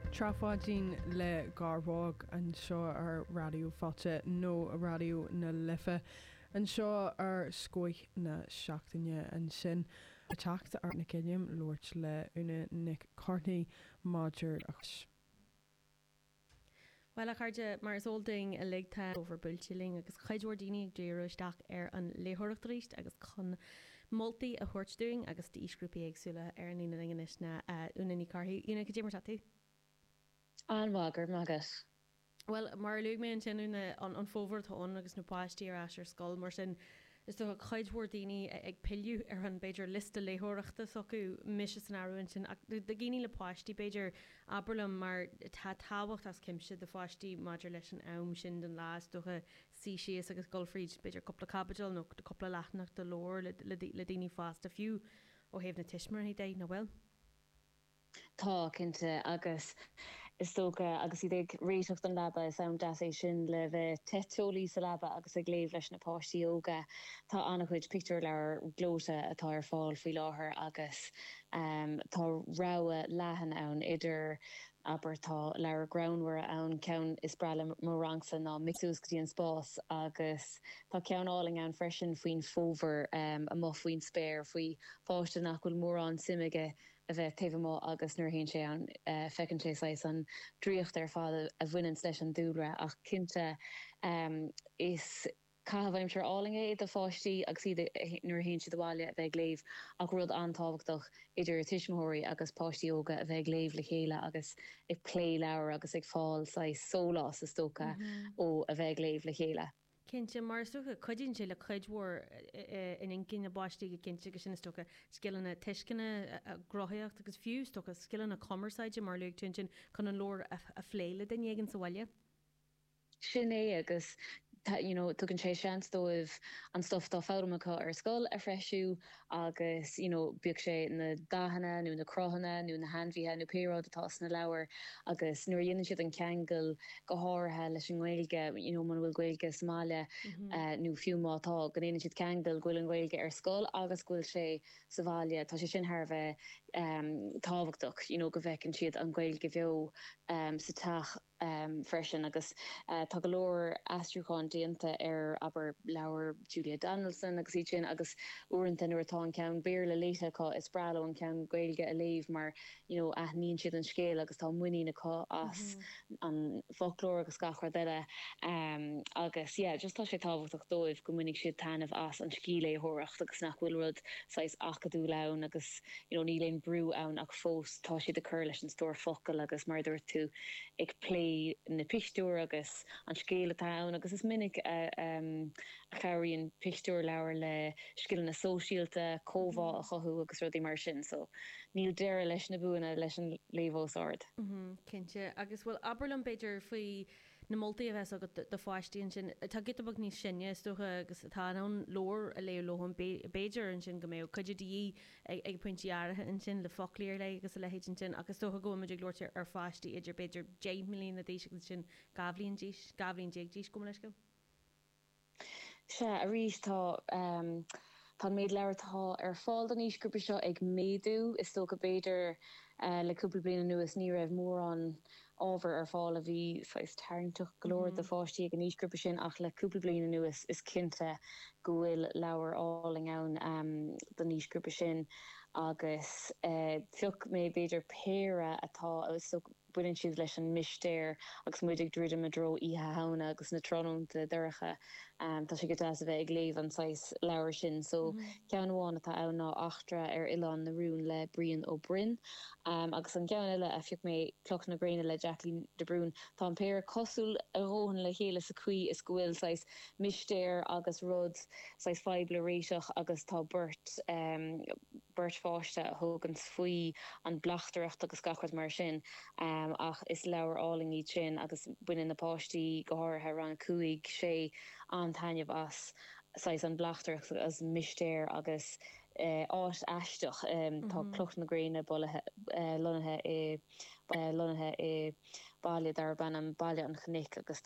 Trafádín le garbhág an seo ar radio fáte nó a radio na lifa an seo ar scoith na seachtaine an sin a teachta ar na céim Lord le una Nick Cartney Madger ach. Well a chuide mar solding a ligthe over bultiling agus chuidúirdíine ag dúisteach ar an léthireachtaríist agus chun moltaí a thuirtúing agus tí isgrúpaí agsúla ar an inganis na Unaí Carthaí. Una go dtí mar tatú? An mágur mágus. Well mar luúg mé an sinúna an fómhartón agus na páistí ar asir scoil mar sin is do chuidhúirdíine ag pilú ar an beidir lista léthireachta socu mis san áin sin de géine le páistí beidir aberlam mar tá táhacht as cimse de fáistí maidir leis an am sin den lás docha síisias agus golfríd beidir coppla capital nó de coppla leathnach de lór le daoine fást a fiú ó héobh na tiismar í dé na bhfuil. Tá cinnte agus is tócha agus iad réiteach an laba is am dasé sin le bheith tetólí sa laba agus ag léomh leis na páistí óga tá annach chuid picture lear glóta atá ar fáil faoi láthair agus tá ráha lehan ann idir aber tá lear groundhar ann ceann is brala mar rangsa ná mixús go dtíon spás agus tá ceannáling an freisin faoin fómhar a mo faoin spéir faoi fáiste nachhfuil mór an simige a bheith taobh agus nuair haon sé an fecinn sé an dríocht ar fád a bhaineann leis an dúra ach cinnte is cahabhaim seir álinge iad a fáistí agus nuair haon siad bháile a bheith léamh ach rud antáhachtach idir tiismóirí agus páistí óga a bheith léamh le chéile agus ag plé leabhar agus ag fáil sólás is tócha ó a bheith léamh le chéile. Cinnte mar sucha chuidín sé le chuidhór in incin na báistí go cinnte go sinna stocha skillanna teiscinna grothaíocht agus fiú stocha skillanna commerceide mar luúg tún sin chun an lór a phléile den dhégann sa bhaile. Sin é agus tugann sé seansdóibh an stuff tá fámacha ar scoil a freisiú agus beag sé na dahanana nó na crothanna nó na handmhíthe nó pérád atá na leabhar agus nuair dhéanann siad an ceangal go háirithe leis an Gaeilge man bhfuil Gaeilge Somália nó fiú mátá gnéanann siad ceangal ghfuil an Gaeilge ar scoil agus ghfuil sé sa bhaile tá sé sin tharbheith táhachtach go bhfeicinn siad an Gaeilge bheo sa teach freisin agus tá go leor astrúáin déanta ar aber leabhar Julia Donaldson agus sin agus uaireanta nuair atá an ceann béir le léite cá is brala an ceann Gaeilge a léamh mar aithníonn siad an scéal agus tá muína cá as an folklór agus gachar deile agus just tá sé táhachtach dóibh go munig siad tainmh as an scílé thuireacht agus nach bhfuil rud sais achadú len agus níléon brú ann ach fós tá siad a chur leis an stór focail agus mar dúirt tú ag plé na pictiúr agus an scéile town agus is minic a chairíonn pictiúr leabhar le sciil na sóisialta cóbhá a chothú agus rudí mar sin so níl deire leis na buanna leis an léomhósáard. Cinnte agus bhfuil aberlam beidir faoi na moltaí a bheits agad de fáistíonn sin tá gitabag níos sinne stocha agus tá an lór a léú lohan beidir an sin go méh chuidir dí ag pointíarathe an sin le folíir le agus a lehéid sin agus tócha go muidir glóirte ar fáistí idir beidir 10 milliún a dééis sin gablíonn déag go leis go? Se a rís tá méid leirtá ar fáil an ísgrúpa seo ag méadú is tócha beidir leúpla bliana nuas ní raibh mór an ábhar ar fáil a bhí tarintach glóir de fáistí ag an ísgrúpa sin ach leúpla bliana nuas is cinnte go bhfuil leabhar áling ann don ísgrúpa sin agus tuach mé beidir péire atá agus buinn siad leis an mistéir agus muidig drúide a dro ihe hána agus na trónta deirecha tá sé go a bheith ag léomh an sais leabhar sin so ceanháin atá anná achtra ar Ileán na Rún le Brian ó Bryn agus an cean eile a fiúch mé cloch na Gréine le Jacqueline de Brún tá an péir cosúil a róhan le chéile sa cuí is gohfuil sais mistéir agus rud sais feibble réiseach agus tá burt fáiste a thugann faoi an blachtareacht agus gachard mar sin ach is leabhar áling í sin agus buine na páistí go háirithe ran cuaig sé an tainmh as sais an blachtareacht as mistéir agus áit eisteach tá cloch na Gréine lonathe i bailile dar ban an bailile an chnic agus